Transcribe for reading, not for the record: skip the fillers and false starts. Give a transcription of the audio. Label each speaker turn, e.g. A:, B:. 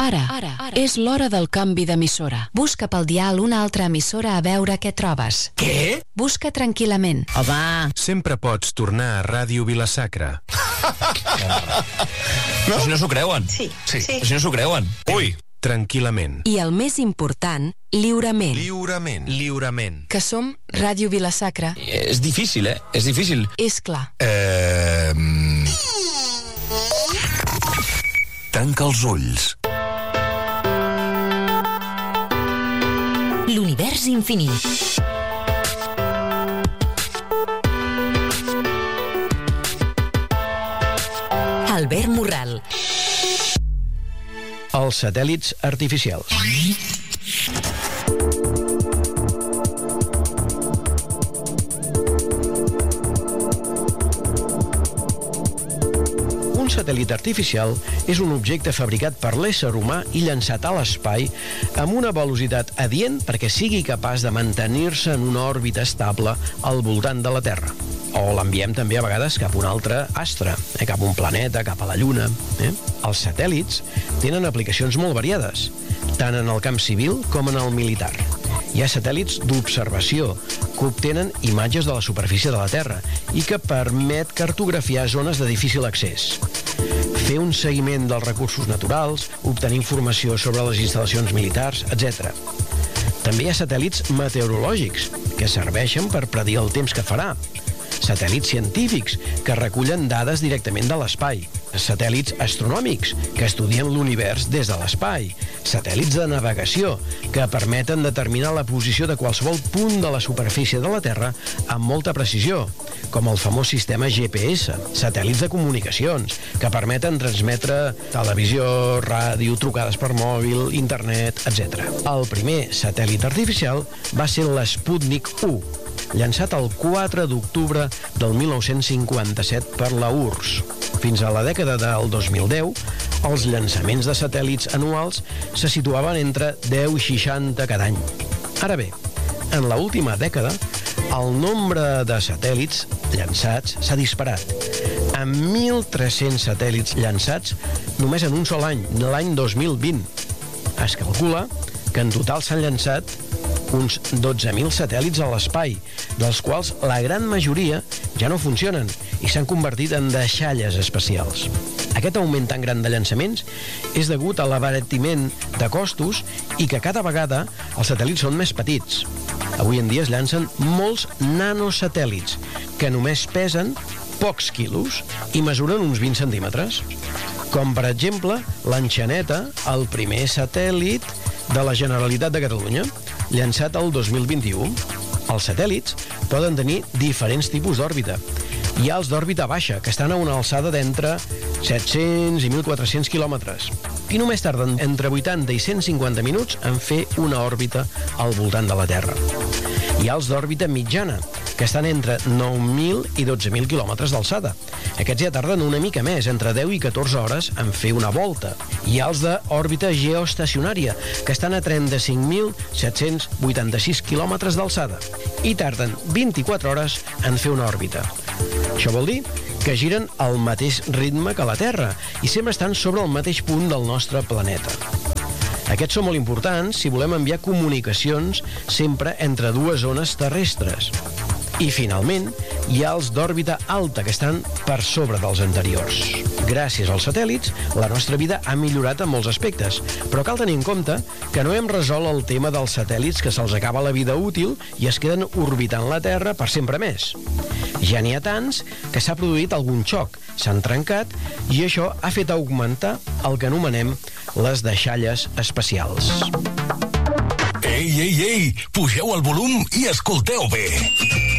A: Ara. És l'hora del canvi d'emissora.
B: Busca pel dial una altra emissora a veure què trobes.
C: Què?
B: Busca tranquil·lament.
C: Home!
D: Sempre pots tornar a Ràdio Vila-sacra.
C: No? Si no s'ho creuen.
E: Sí.
C: Si no s'ho creuen. Ui!
D: Tranquil·lament.
B: I el més important, lliurement.
D: Lliurement.
B: Que som Ràdio Vila-sacra.
C: És difícil, És difícil.
B: És clar.
F: Tanca els ulls.
G: L'univers infinit. Albert Morral.
H: Els satèl·lits artificials. Un satèl·lit artificial és un objecte fabricat per l'ésser humà i llançat a l'espai amb una velocitat adient perquè sigui capaç de mantenir-se en una òrbita estable al voltant de la Terra. O l'enviem també a vegades cap a un altre astre, cap a un planeta, cap a la Lluna. Els satèl·lits tenen aplicacions molt variades, tant en el camp civil com en el militar. Hi ha satèl·lits d'observació que obtenen imatges de la superfície de la Terra i que permet cartografiar zones de difícil accés, fer un seguiment dels recursos naturals, obtenir informació sobre les instal·lacions militars, etc. També hi ha satèl·lits meteorològics que serveixen per predir el temps que farà, satèl·lits científics que recullen dades directament de l'espai, satèl·lits astronòmics que estudien l'univers des de l'espai, satèl·lits de navegació que permeten determinar la posició de qualsevol punt de la superfície de la Terra amb molta precisió, com el famós sistema GPS, satèl·lits de comunicacions que permeten transmetre televisió, ràdio, trucades per mòbil, internet, etc. El primer satèl·lit artificial va ser l'Sputnik 1, llançat el 4 d'octubre del 1957 per la URSS. Fins a la dècada del 2010, els llançaments de satèl·lits anuals se situaven entre 10 i 60 cada any. Ara bé, en l'última dècada, el nombre de satèl·lits llançats s'ha disparat, amb 1.300 satèl·lits llançats només en un sol any, l'any 2020. Es calcula que en total s'han llançat uns 12.000 satèl·lits a l'espai, dels quals la gran majoria ja no funcionen i s'han convertit en deixalles espacials. Aquest augment tan gran de llançaments és degut a l'abaratiment de costos i que cada vegada els satèl·lits són més petits. Avui en dia es llancen molts nanosatèl·lits que només pesen pocs quilos i mesuren uns 20 centímetres, com per exemple l'Enxaneta, el primer satèl·lit de la Generalitat de Catalunya, llançat el 2021. Els satèl·lits poden tenir diferents tipus d'òrbita. Hi ha els d'òrbita baixa, que estan a una alçada d'entre 700 i 1.400 quilòmetres, i només tarden entre 80 i 150 minuts en fer una òrbita al voltant de la Terra. Hi ha els d'òrbita mitjana, que estan entre 9.000 i 12.000 quilòmetres d'alçada. Aquests ja tarden una mica més, entre 10 i 14 hores en fer una volta. Hi ha els d'òrbita geoestacionària, que estan a 35.786 quilòmetres d'alçada i tarden 24 hores en fer una òrbita. Això vol dir que giren al mateix ritme que la Terra i sempre estan sobre el mateix punt del nostre planeta. Aquests són molt importants si volem enviar comunicacions sempre entre dues zones terrestres. I, finalment, hi ha els d'òrbita alta, que estan per sobre dels anteriors. Gràcies als satèl·lits, la nostra vida ha millorat en molts aspectes, però cal tenir en compte que no hem resolt el tema dels satèl·lits que se'ls acaba la vida útil i es queden orbitant la Terra per sempre més. Ja n'hi ha tants que s'ha produït algun xoc, s'han trencat, i això ha fet augmentar el que anomenem les deixalles espacials.
F: Ei, pugeu el volum i escolteu bé.